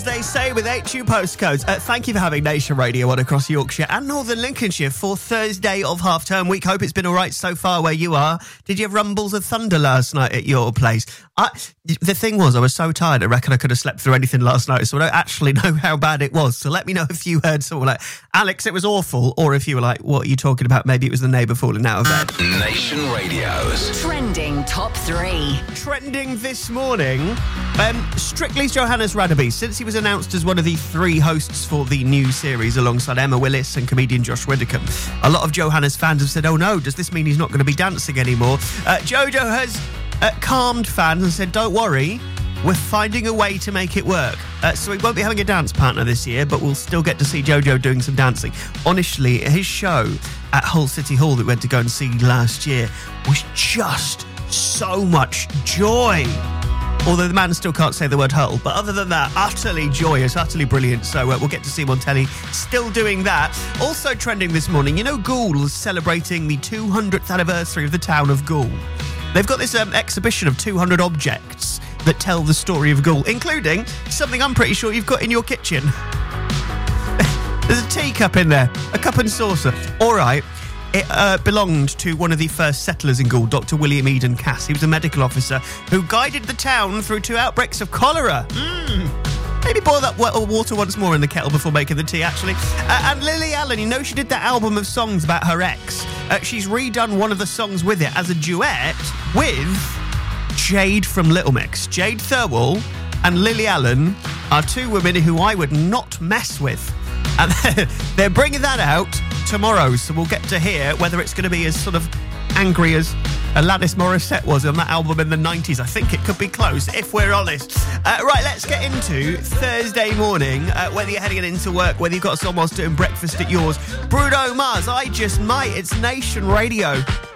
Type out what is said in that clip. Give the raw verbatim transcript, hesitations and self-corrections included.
They say with H U postcodes. Uh, thank you for having Nation Radio on across Yorkshire and Northern Lincolnshire for Thursday of half-term week. Hope it's been all right so far where you are. Did you have rumbles of thunder last night at your place? I, the thing was, I was so tired, I reckon I could have slept through anything last night, so I don't actually know how bad it was. So let me know if you heard someone like, Alex, it was awful, or if you were like, what are you talking about? Maybe it was the neighbour falling out of bed. Nation Radio's Trending Top three. Trending this morning, um, Strictly's Johannes Radaby, since he was announced as one of the three hosts for the new series alongside Emma Willis and comedian Josh Widdicombe. A lot of Johannes fans have said, oh no, does this mean he's not going to be dancing anymore? Uh, Jojo has uh, calmed fans and said, don't worry, we're finding a way to make it work. Uh, so he won't be having a dance partner this year, but we'll still get to see Jojo doing some dancing. Honestly, his show at Hull City Hall that we went to go and see last year was just so much joy. Although the man still can't say the word Hull. But other than that, utterly joyous, utterly brilliant. So uh, we'll get to see him on telly still doing that. Also trending this morning, you know Goole is celebrating the two hundredth anniversary of the town of Goole. They've got this um, exhibition of two hundred objects that tell the story of Goole, including something I'm pretty sure you've got in your kitchen. There's a teacup in there, a cup and saucer. All right. It uh, belonged to one of the first settlers in Goole, Doctor William Eden Cass. He was a medical officer who guided the town through two outbreaks of cholera. Mm. Maybe boil that water once more in the kettle before making the tea, actually. Uh, and Lily Allen, you know she did that album of songs about her ex. Uh, she's redone one of the songs with it as a duet with Jade from Little Mix. Jade Thirlwall and Lily Allen are two women who I would not mess with. And they're bringing that out tomorrow, so we'll get to hear whether it's going to be as sort of angry as Alanis Morissette was on that album in the nineties. I think it could be close, if we're honest. Uh, right, let's get into Thursday morning, uh, whether you're heading into work, whether you've got someone else doing breakfast at yours. Bruno Mars, I Just Might. It's Nation Radio.